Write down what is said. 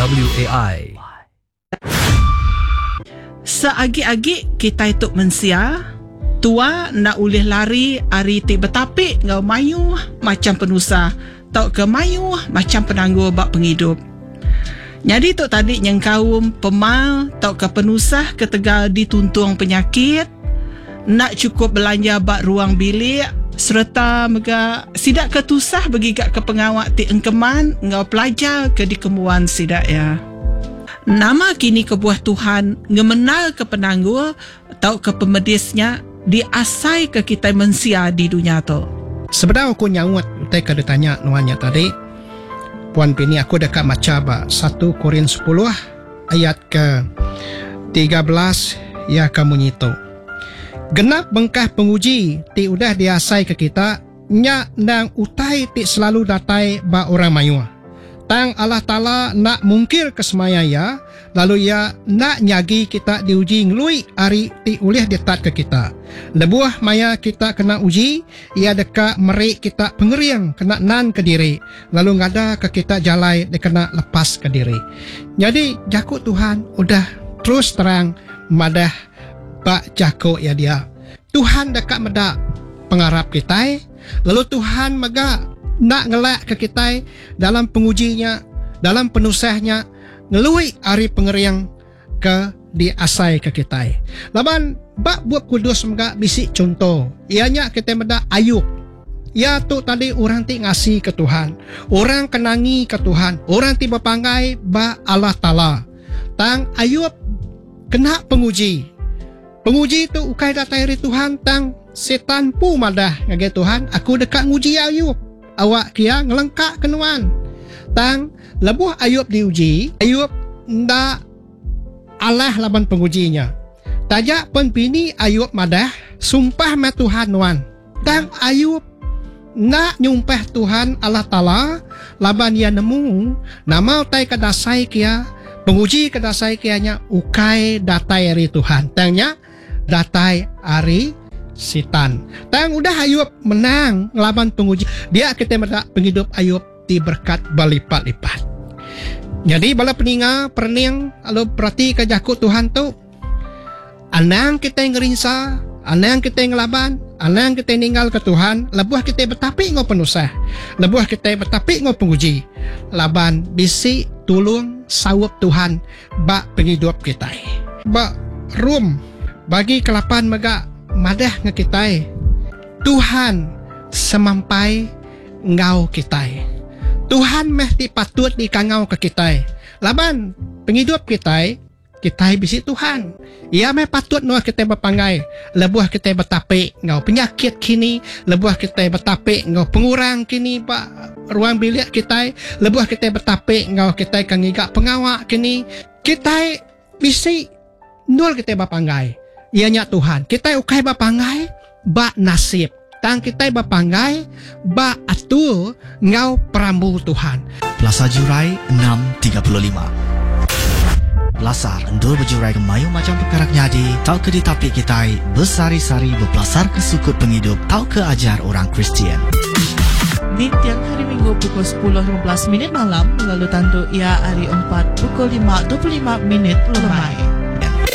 WAI. Seagi-agi kita itu mensia, tua nak ulih lari ari ti betapik ngau mayu macam penusah, tau ke mayu macam penangguh bak penghidup. Jadi tu tadi yang kaum pemal tau ke penusah ketegal dituntung penyakit, nak cukup belanja bak ruang bilik, serta mega sidak ketusah bagi gak ke pengawak ti engkeman ngau pelajar ke dikemuan sidak ya. Nama kini kebuah Tuhan ngemenal ke penangguh tau ke pemedisnya diasai ke kita mensia di dunia tu. Sebenarnya aku nyawat teka ditanya nuanya tadi. Puan Pini aku dekat maca ba 1 Korin 10 ayat ke 13 ya kamu nyito. Genap bengkah penguji ti udah diasai ke kita nya nang utai ti selalu datai ba orang mayua. Tang Allah Ta'ala nak mungkir kesemaya ya, lalu ya nak nyagi kita diuji ngelui ari ti ulih detat ke kita. Lebuah maya kita kena uji, ia dekat merik kita pengeriang kena nan ke diri, lalu ngada ke kita jalai dia kena lepas ke diri. Jadi jakut Tuhan udah terus terang madah bak jakut ya dia. Tuhan dekat medak pengarap kita, lalu Tuhan mega nak ngelak ke kita dalam pengujinya, dalam penusahnya, ngelui ari pengeriang ke diasai ke kita. Laban bak buat kudus mega bisik contoh. Ianya kita meda Ayub. Ya tu tadi orang ti ngasih ke Tuhan, orang kenangi ke Tuhan, orang ti berpanggai ba Allah Ta'ala. Tang Ayub kena penguji. Penguji tu ukai datai dari Tuhan tang setan pu madah ngage Tuhan, aku dekat nguji Ayub. Awak kia ngelengkak kenuan. Tang lebuh Ayub diuji, Ayub ndak alah laban pengujinya. Tajak pun bini Ayub madah sumpah ma Tuhan nuan. Tang Ayub nak nyumpah Tuhan Allah Ta'ala laban ia nemu nama tai kadasai kia penguji kadasai kianya ukai datai ari Tuhan. Tangnya datai ari Sitan. Tang udah Ayub menang ngelaban penguji. Dia kita mendak penghidup Ayub di berkat berlipat-lipat. Jadi bala peninga perning kalau perhati ke jakut Tuhan tu, anang kita yang ngerinsa, anang kita yang ngelaban, anang kita yang ninggal ke Tuhan, lebuah kita bertapik ngau penusah, lebuah kita bertapik ngau penguji. Laban bisi tulung sawap Tuhan bak penghidup kita. Bak rum bagi kelapan mega madah nge kita Tuhan semampai ngau kita. Tuhan mesti patut dikangau ke kita. Laban penghidup kita bisi Tuhan. Ia meh patut nuah kita berpanggai. Lebuah kita bertapik ngau penyakit kini, lebuah kita bertapik ngau pengurang kini pak ruang bilik kita, lebuah kita bertapik ngau kita kangigak pengawak kini. Kita bisi nul kita berpanggai. Ianya Tuhan, kita ukai bapangai ba nasib. Tang kita bapangai ba atul ngau perambu Tuhan. Plaza Jurai 635. Lasar endul berjurai kemayu macam perkarak nyadi, tau ke ditapik kita bersari-sari berpelasar ke sukut penghidup, tau ke ajar orang Kristian. Di tiang hari Minggu pukul 10.15 malam, lalu tantu ia hari 4 pukul 5.25 lemai.